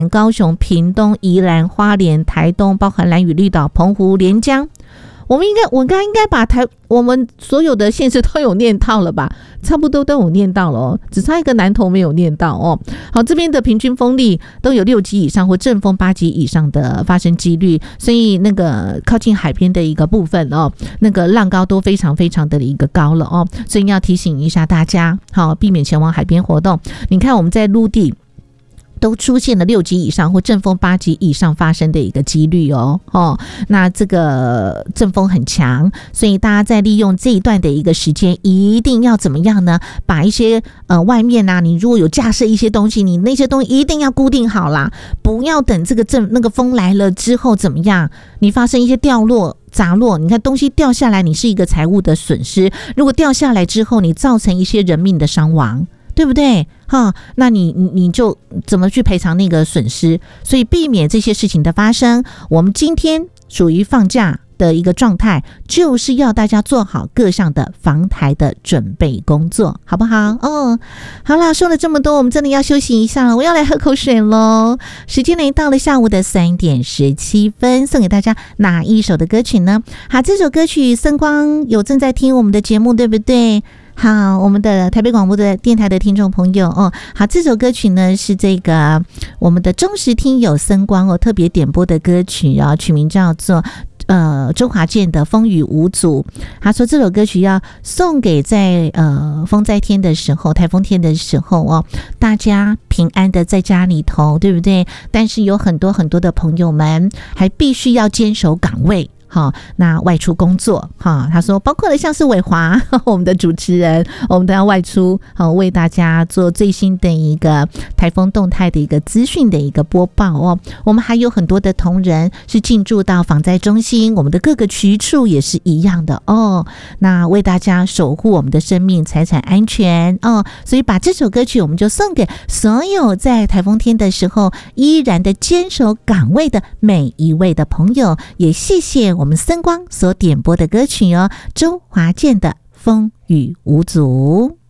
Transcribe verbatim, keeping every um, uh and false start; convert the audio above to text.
高雄、屏东、宜兰、花莲、台东，包含兰屿、绿岛、澎湖、连江。我们应该，我刚刚应该把台我们所有的县市都有念到了吧？差不多都有念到了哦，只差一个南投没有念到哦。好，这边的平均风力都有六级以上或阵风八级以上的发生几率，所以那个靠近海边的一个部分哦，那个浪高都非常非常的一个高了哦，所以要提醒一下大家，好，避免前往海边活动。你看我们在陆地都出现了六级以上或阵风八级以上发生的一个几率哦哦，那这个阵风很强，所以大家在利用这一段的一个时间，一定要怎么样呢？把一些呃外面啊，你如果有架设一些东西，你那些东西一定要固定好啦，不要等这个阵那个风来了之后怎么样，你发生一些掉落。砸落，你看东西掉下来，你是一个财务的损失。如果掉下来之后，你造成一些人命的伤亡，对不对？哈，那你你就怎么去赔偿那个损失？所以避免这些事情的发生，我们今天属于放假的一个状态，就是要大家做好各项的防台的准备工作，好不好？哦，好啦，说了这么多，我们真的要休息一下了，我要来喝口水咯。时间呢到了下午的三点十七分，送给大家哪一首的歌曲呢？好，这首歌曲森光有正在听我们的节目，对不对？好，我们的台北广播的电台的听众朋友哦，好，这首歌曲呢是这个我们的忠实听友森光哦特别点播的歌曲啊，曲名叫做呃周华健的《风雨无阻》。他说这首歌曲要送给在呃风灾天的时候、台风天的时候哦，大家平安的在家里头，对不对？但是有很多很多的朋友们还必须要坚守岗位。好，那外出工作哈，他说包括了像是伟华我们的主持人，我们都要外出好为大家做最新的一个台风动态的一个资讯的一个播报哦。我们还有很多的同仁是进驻到防灾中心，我们的各个局处也是一样的哦。那为大家守护我们的生命财产安全哦，所以把这首歌曲我们就送给所有在台风天的时候依然的坚守岗位的每一位的朋友，也谢谢我们森光所点播的歌曲哦，周华健的《风雨无阻》。